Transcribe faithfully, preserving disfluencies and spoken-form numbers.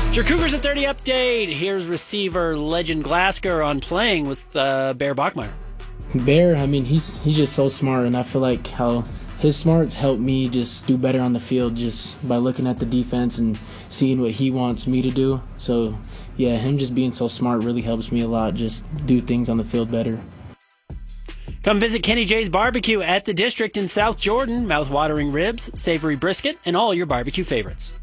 Your Cougars at thirty update. Here's receiver legend Glasgow on playing with uh, Bear Bachmeyer. Bear, I mean, he's he's just so smart, and I feel like how his smarts help me just do better on the field just by looking at the defense and seeing what he wants me to do. So, yeah, him just being so smart really helps me a lot, just do things on the field better. Come visit Kenny J's Barbecue at the District in South Jordan. Mouth-watering ribs, savory brisket, and all your barbecue favorites.